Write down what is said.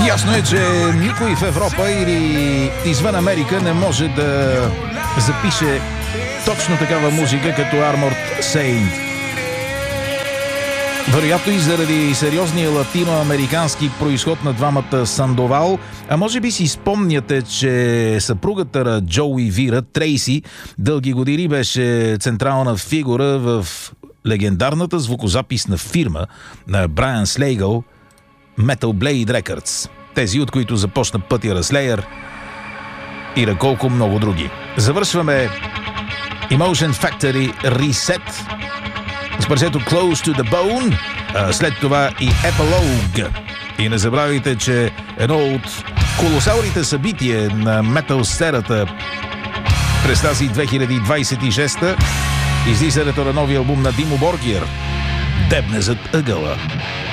Ясно е, че никой в Европа или извън Америка не може да запише точно такава музика като Armored Saint. Вероятно и заради сериозния латиноамерикански произход на двамата Сандовал, а може би си спомняте, че съпругата на Джоуи Вира, Трейси, дълги години беше централна фигура в легендарната звукозаписна фирма на Брайан Слейгъл, Metal Blade Records. Тези, от които започна пътя на Slayer и на колко много други. Завършваме Emotion Factory Reset с парчето Close to the Bone, след това и Epilogue. И не забравяйте, че едно от колосалните събития на метал сцената през тази 2026 излизането на новия албум на Димо Боргир, дебне зад ъгъла.